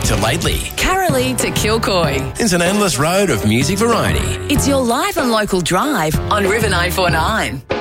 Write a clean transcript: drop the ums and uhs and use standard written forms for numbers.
to lately. Carolee to Kilcoy. It's an endless road of music variety. It's your live and local drive on River 949.